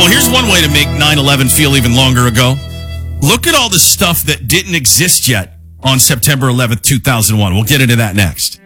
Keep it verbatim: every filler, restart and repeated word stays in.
Well, here's one way to make nine eleven feel even longer ago. Look at all the stuff that didn't exist yet on September eleventh, two thousand one. We'll get into that next.